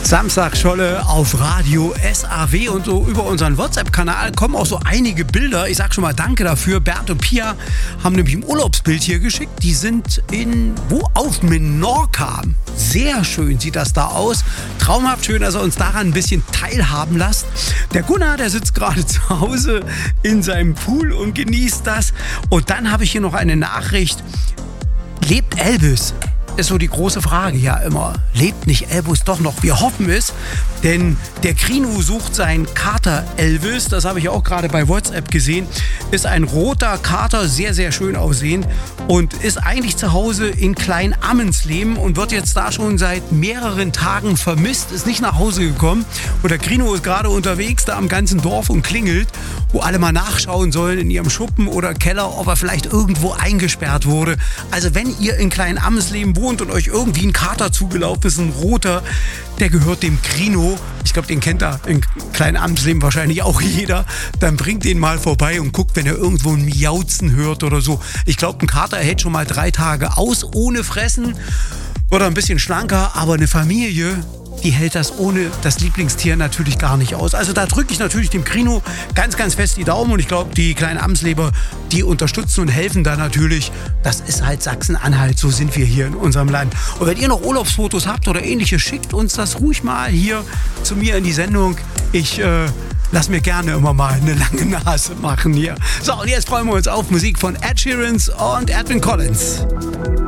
Samstagsscholle auf Radio SAW und so über unseren WhatsApp-Kanal kommen auch so einige Bilder. Ich sag schon mal danke dafür. Bert und Pia haben nämlich ein Urlaubsbild hier geschickt. Die sind auf Menorca. Sehr schön sieht das da aus. Traumhaft schön, dass ihr uns daran ein bisschen teilhaben lasst. Der Gunnar, der sitzt gerade zu Hause in seinem Pool und genießt das. Und dann habe ich hier noch eine Nachricht. Lebt Elvis? Ist so die große Frage ja immer. Lebt nicht Elvis doch noch? Wir hoffen es, denn der Krino sucht seinen Kater Elvis. Das habe ich auch gerade bei WhatsApp gesehen. Ist ein roter Kater, sehr, sehr schön aussehend und ist eigentlich zu Hause in Klein-Ammensleben und wird jetzt da schon seit mehreren Tagen vermisst, ist nicht nach Hause gekommen. Und der Krino ist gerade unterwegs da am ganzen Dorf und klingelt, wo alle mal nachschauen sollen in ihrem Schuppen oder Keller, ob er vielleicht irgendwo eingesperrt wurde. Also wenn ihr in Klein-Ammensleben wohnt und euch irgendwie ein Kater zugelaufen ist, ein roter, der gehört dem Krino. Ich glaube, den kennt da in Klein-Ammensleben wahrscheinlich auch jeder. Dann bringt den mal vorbei und guckt, wenn er irgendwo ein Miauzen hört oder so. Ich glaube, ein Kater hält schon mal 3 Tage aus ohne Fressen. Wird ein bisschen schlanker, aber eine Familie, die hält das ohne das Lieblingstier natürlich gar nicht aus. Also da drücke ich natürlich dem Krino ganz, ganz fest die Daumen und ich glaube, die kleinen Amsleber, die unterstützen und helfen da natürlich. Das ist halt Sachsen-Anhalt, so sind wir hier in unserem Land. Und wenn ihr noch Urlaubsfotos habt oder ähnliches, schickt uns das ruhig mal hier zu mir in die Sendung. Ich lass mir gerne immer mal eine lange Nase machen hier. So, und jetzt freuen wir uns auf Musik von Ed Sheeran und Edwin Collins.